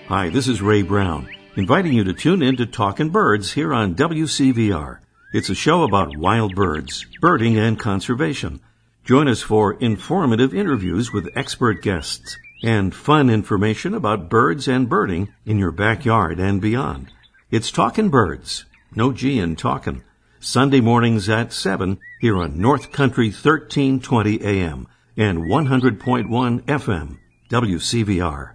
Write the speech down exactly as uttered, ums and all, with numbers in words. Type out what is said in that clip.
Hi, this is Ray Brown, inviting you to tune in to Talkin' Birds here on W C V R. It's a show about wild birds, birding, and conservation. Join us for informative interviews with expert guests and fun information about birds and birding in your backyard and beyond. It's Talkin' Birds, no G in talkin', Sunday mornings at seven here on North Country thirteen twenty A M and one hundred point one F M, W C V R.